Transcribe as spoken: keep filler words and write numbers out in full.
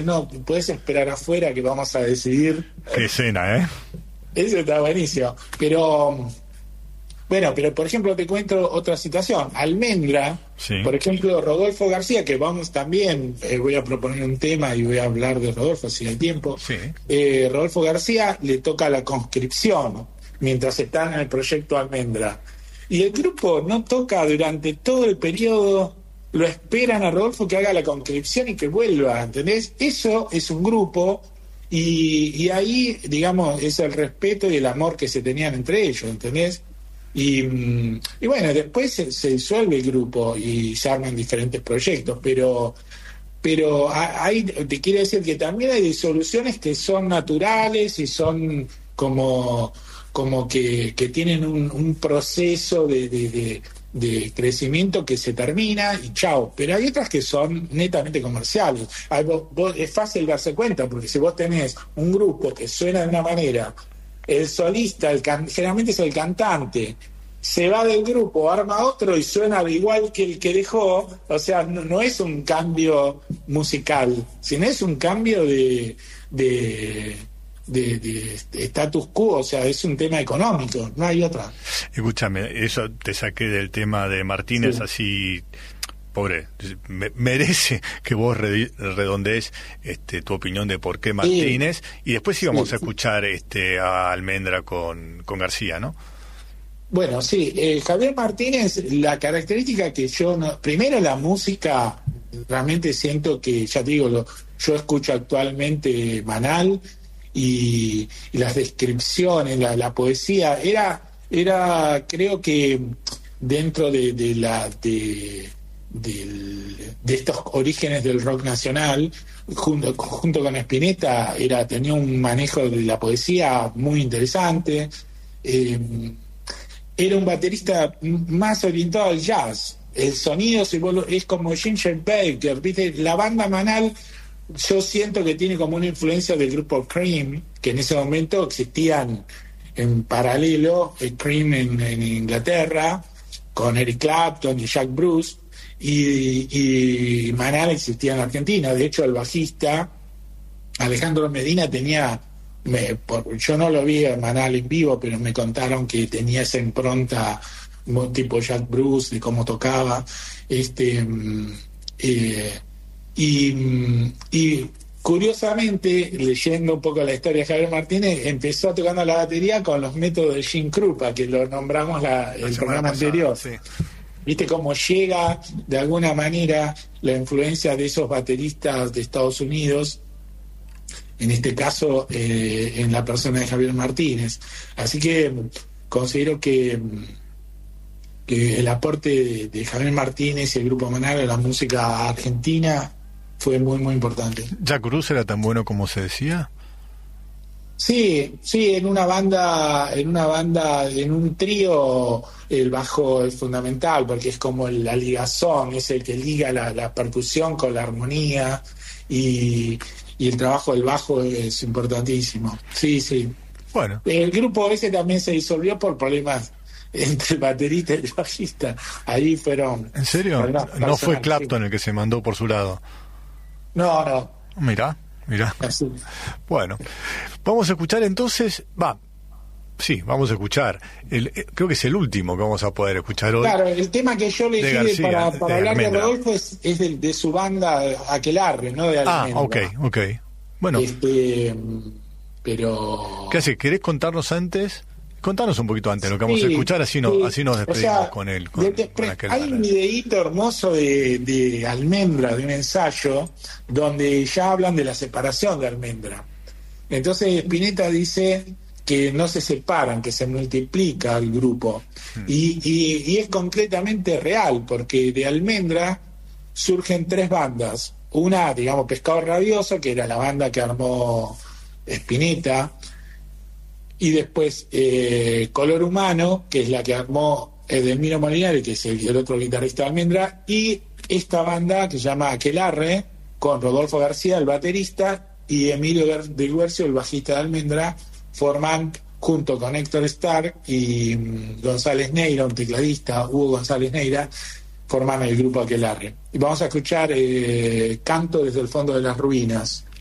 no, puedes esperar afuera que vamos a decidir. Qué escena, ¿eh? Eso está buenísimo. Pero, bueno, pero por ejemplo te cuento otra situación. Almendra, sí. Por ejemplo, Rodolfo García, que vamos también, eh, voy a proponer un tema y voy a hablar de Rodolfo si hay tiempo. Sí. Eh, Rodolfo García le toca la conscripción mientras está en el proyecto Almendra. Y el grupo no toca durante todo el periodo, lo esperan a Rodolfo que haga la conscripción y que vuelva, ¿entendés? Eso es un grupo y, y ahí, digamos, es el respeto y el amor que se tenían entre ellos, ¿entendés? Y, y bueno, después se, se disuelve el grupo y se arman diferentes proyectos, pero pero hay, te quiero decir que también hay disoluciones que son naturales y son como como que, que tienen un, un proceso de, de, de, de crecimiento que se termina y chao, pero hay otras que son netamente comerciales. Hay, vos, vos, es fácil darse cuenta, porque si vos tenés un grupo que suena de una manera, el solista, el can, generalmente es el cantante, se va del grupo, arma otro y suena igual que el que dejó, o sea, no, no es un cambio musical, sino es un cambio de... de De, de, de status quo, o sea, es un tema económico, no hay otra. Escúchame, eso te saqué del tema de Martínez, sí. Así, pobre, me, merece que vos re, redondees este, tu opinión de por qué Martínez, sí. Y después íbamos sí, a escuchar este, a Almendra con, con García, ¿no? Bueno, sí, eh, Javier Martínez, la característica que yo, no, primero la música, realmente siento que, ya te digo, lo, yo escucho actualmente Manal, Y, y las descripciones, la, la poesía, era, era creo que dentro de, de la de, de, de estos orígenes del rock nacional, junto, junto con Spinetta, era, tenía un manejo de la poesía muy interesante. Eh, era un baterista más orientado al jazz. El sonido es como Ginger Baker, ¿viste? La banda Manal, yo siento que tiene como una influencia del grupo Cream, que en ese momento existían en paralelo, el Cream en, en Inglaterra, con Eric Clapton y Jack Bruce, y, y Manal existía en Argentina. De hecho, el bajista Alejandro Medina tenía, me, por, yo no lo vi a Manal en vivo, pero me contaron que tenía esa impronta tipo Jack Bruce, de cómo tocaba, este... Eh, Y, y curiosamente, leyendo un poco la historia de Javier Martínez, empezó tocando la batería con los métodos de Jim Krupa, que lo nombramos la, el programa pasada, anterior. Sí. Viste cómo llega de alguna manera la influencia de esos bateristas de Estados Unidos, en este caso eh, en la persona de Javier Martínez. Así que considero que que el aporte de, de Javier Martínez y el grupo Manal a la música argentina fue muy, muy importante. ¿Jack Bruce era tan bueno como se decía? Sí, sí, en una banda, en una banda, en un trío, el bajo es fundamental, porque es como la ligazón, es el que liga la, la percusión con la armonía, y, y el trabajo del bajo es importantísimo. Sí, sí. Bueno. El grupo ese también se disolvió por problemas entre el baterista y el bajista. Ahí fueron... ¿En serio? ¿No fue Clapton el que se mandó por su lado? No, no. Mirá, mirá. Así. Bueno, vamos a escuchar entonces... Va, sí, vamos a escuchar. El, creo que es el último que vamos a poder escuchar hoy. Claro, el tema que yo elegí García, para, para de hablar Almendra. de Rodolfo es, es de, de su banda Aquelarre, ¿no? De Almendra. Ah, ok, ok. Bueno. Este, pero... ¿Qué hace? ¿Querés contarnos antes...? Contanos un poquito antes lo que vamos sí, a escuchar, así, no, sí. así nos despedimos, o sea, con él. Con, de, con aquel hay un videíto hermoso de, de Almendra, de un ensayo, donde ya hablan de la separación de Almendra. Entonces Spinetta dice que no se separan, que se multiplica el grupo. Hmm. Y, y, y es completamente real, porque de Almendra surgen tres bandas. Una, digamos, Pescado Rabioso, que era la banda que armó Spinetta. Y después eh, Color Humano, que es la que armó Edelmiro Molinari, que es el, el otro guitarrista de Almendra, y esta banda que se llama Aquelarre, con Rodolfo García, el baterista, y Emilio de Guercio, el bajista de Almendra, forman, junto con Héctor Stark y um, González Neira, un tecladista, Hugo González Neira, forman el grupo Aquelarre. Y vamos a escuchar eh, Canto desde el fondo de las ruinas.